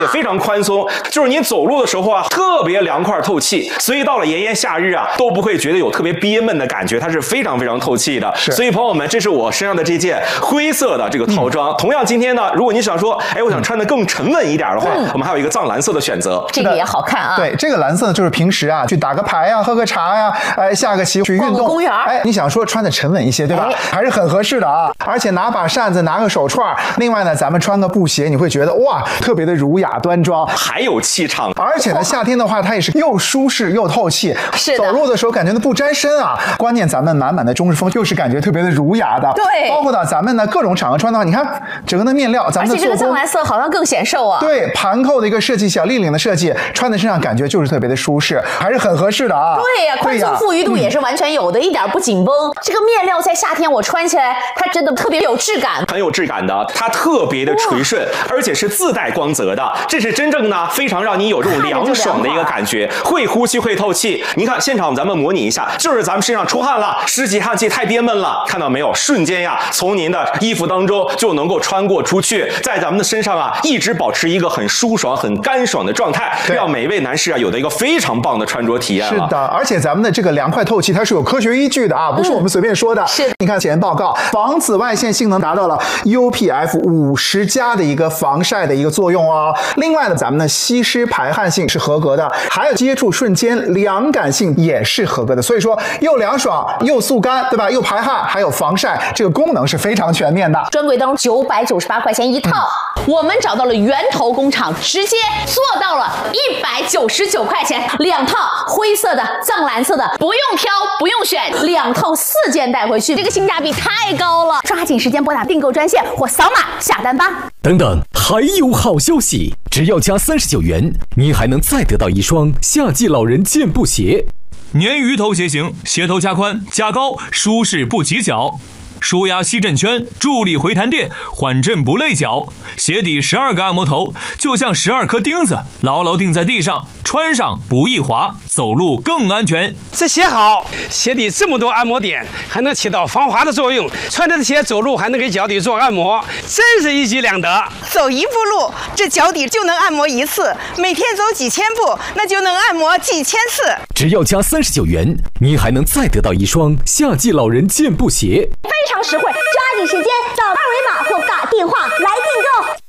也非常宽松，就是你走路的时候啊，特别凉快透气，所以到了炎炎夏日啊，都不会觉得有特别憋闷的感觉，它是非常非常透气的。所以朋友们，这是我身上的这件灰色的这个套装。同样，今天呢，如果你想说，哎，我想穿的更沉稳一点的话，我们还有一个藏蓝色的选择， 这个也好看啊。 对，这个蓝色呢，就是平时啊去打个牌呀、喝个茶呀、下个棋、去运动、 公园， 你想说穿的沉稳一些，对吧？还是很合适的啊。而且拿把扇子，拿个手串，另外呢，咱们穿个布鞋，你会觉得哇，特别的儒雅端庄， 还有气场。 而且呢，夏天的话，它也是又舒适又透气， 是的， 走路的时候感觉不沾身啊。关键咱们满满的中式风，又是感觉特别的儒雅的。 对， 包括呢，咱们呢各种场合穿的话，你看整个的面料，咱们的做工， 而且这个藏蓝色好像更显瘦啊。 对，盘扣的一个设计，小立领的设计，穿在身上感觉就是特别的舒适，还是很合适的啊。 对呀，宽松富裕度也是完全有的，一点不紧绷。这个面料在夏天我穿起来，它真的特别有质感， 很有质感的，它特别的垂顺，而且是自带光泽的，这是真正呢非常让你有这种凉爽的一个感觉，会呼吸会透气。您看现场咱们模拟一下，就是咱们身上出汗了，湿气汗气太憋闷了，看到没有？瞬间呀，从您的衣服当中就能够穿过出去，在咱们的身上啊，一直保持一个很舒爽、很干爽的状态，让每一位男士啊有的一个非常棒的穿着体验了。 是的，而且咱们的这个凉快透气，它是有科学依据的啊，不是我们随便说的。 是， 你看检验报告，防紫外线性能达到了 UPF 50+的一个防晒的一个作用哦。另外呢，咱们的吸湿排汗性是合格的，还有接触瞬间凉感性也是合格的。所以说，又凉爽又速干，对吧？又排汗，还有防晒，这个功能是非常全面的。 专柜当中998块钱一套，我们找到了源头工厂，直接做到了199块钱2套，灰色的、藏蓝色的，不用挑，不用选，2套4件带回去，这个性价比太高了！抓紧时间拨打订购专线或扫码下单吧。 等等，还有好消息！只要加39元，您还能再得到一双夏季老人健步鞋。 鲶鱼头鞋型，鞋头加宽加高，舒适不起脚。舒压吸震圈，助力回弹垫，缓震不累脚。鞋底12个按摩头，就像12颗钉子，牢牢钉在地上，穿上不易滑，走路更安全。 这鞋好，鞋底这么多按摩点，还能起到防滑的作用。穿着的鞋走路还能给脚底做按摩，真是一举两得。 走一步路，这脚底就能按摩1次；每天走几千步，那就能按摩几千次。 只要加39元，您还能再得到一双夏季老人健步鞋。 非常实惠，抓紧时间扫二维码或打电话来订购。